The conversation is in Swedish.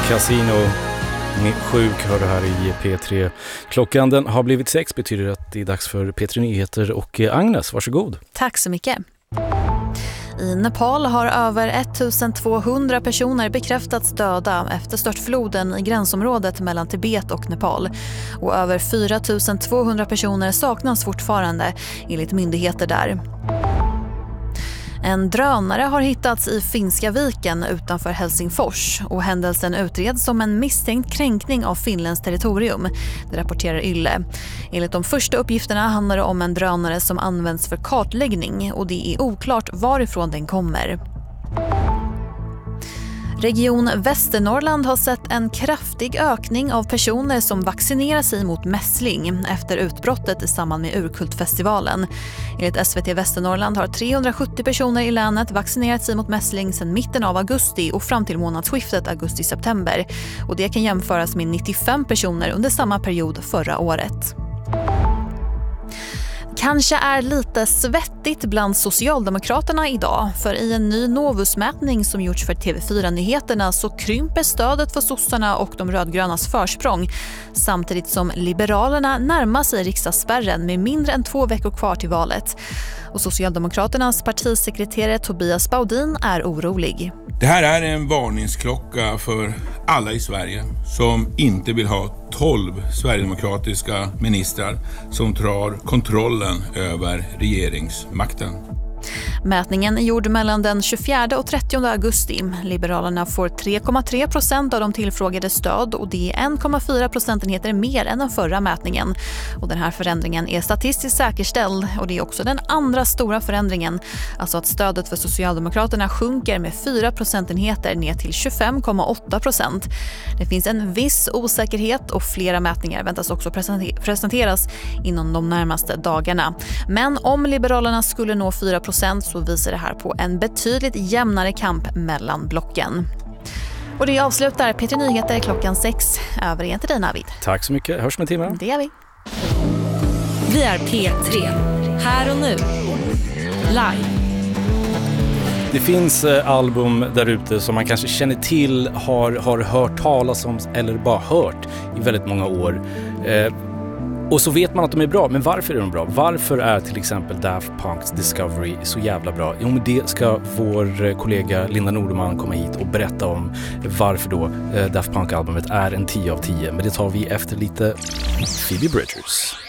Casino med Sjuk hör det här i P3. Klockan den har blivit 6, betyder att det är dags för P3 Nyheter och Agnes, varsågod. Tack så mycket. I Nepal har över 1200 personer bekräftats döda efter störtfloden i gränsområdet mellan Tibet och Nepal. Och över 4200 personer saknas fortfarande enligt myndigheter där. En drönare har hittats i Finska viken utanför Helsingfors och händelsen utreds som en misstänkt kränkning av Finlands territorium. Det rapporterar Yle. Enligt de första uppgifterna handlar det om en drönare som används för kartläggning och det är oklart varifrån den kommer. Region Västernorrland har sett en kraftig ökning av personer som vaccinerar sig mot mässling efter utbrottet i samband med Urkultfestivalen. Enligt SVT Västernorrland har 370 personer i länet vaccinerat sig mot mässling sedan mitten av augusti och fram till månadsskiftet augusti-september. Och det kan jämföras med 95 personer under samma period förra året. Kanske är lite svettigt bland Socialdemokraterna idag, för i en ny Novusmätning som gjorts för TV4-nyheterna så krymper stödet för sossarna och de rödgrönas försprång, samtidigt som Liberalerna närmar sig riksdagsspärren med mindre än 2 veckor kvar till valet. Och Socialdemokraternas partisekreterare Tobias Baudin är orolig. Det här är en varningsklocka för alla i Sverige som inte vill ha 12 sverigedemokratiska ministrar som tar kontrollen över regeringsmakten. Mätningen är gjord mellan den 24 och 30 augusti. Liberalerna får 3,3% av de tillfrågade stöd och det är 1,4 procentenheter mer än den förra mätningen. Och den här förändringen är statistiskt säkerställd och det är också den andra stora förändringen. Alltså att stödet för Socialdemokraterna sjunker med 4 procentenheter ner till 25,8%. Det finns en viss osäkerhet och flera mätningar väntas också presenteras inom de närmaste dagarna. Men om Liberalerna skulle nå 4% så visar det här på en betydligt jämnare kamp mellan blocken. Och det avslutar P3 Nyheter klockan 6. Över igen till dig, Navid. Tack så mycket, hörs med timmar. Det gör vi. Vi är P3, här och nu, live. Det finns album där ute som man kanske känner till, har hört talas om eller bara hört i väldigt många år. Och så vet man att de är bra, men varför är de bra? Varför är till exempel Daft Punk's Discovery så jävla bra? Jo, men det ska vår kollega Linda Nordeman komma hit och berätta om varför då Daft Punk-albumet är en 10 av 10. Men det tar vi efter lite Phoebe Bridgers.